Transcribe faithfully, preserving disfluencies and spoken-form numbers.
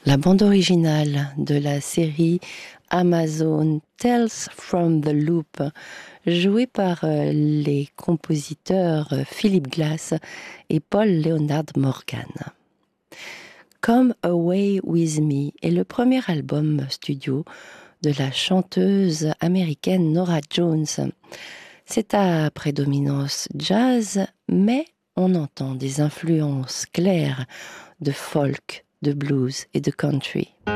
La bande originale de la série Amazon Tales from the Loop, jouée par euh, les compositeurs euh, Philip Glass et Paul Leonard Morgan. Come Away With Me est le premier album studio de la chanteuse américaine Norah Jones. C'est à prédominance jazz, mais on entend des influences claires de folk, de blues et de country.